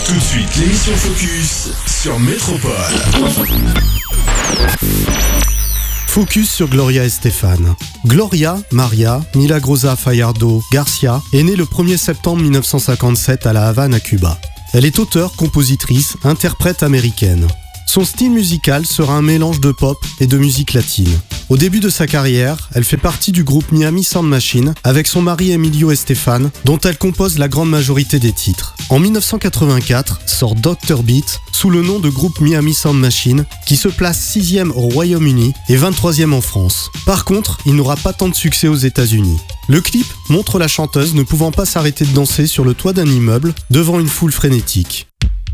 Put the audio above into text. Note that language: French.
Tout de suite, l'émission Focus sur Métropole. Focus sur Gloria Estefan. Gloria Maria Milagrosa Fajardo Garcia est née le 1er septembre 1957 à La Havane, à Cuba. Elle est auteure, compositrice, interprète américaine. Son style musical sera un mélange de pop et de musique latine. Au début de sa carrière, elle fait partie du groupe Miami Sound Machine avec son mari Emilio Estefan, dont elle compose la grande majorité des titres. En 1984, sort Dr Beat sous le nom de groupe Miami Sound Machine, qui se place 6e au Royaume-Uni et 23e en France. Par contre, il n'aura pas tant de succès aux États-Unis. Le clip montre la chanteuse ne pouvant pas s'arrêter de danser sur le toit d'un immeuble devant une foule frénétique.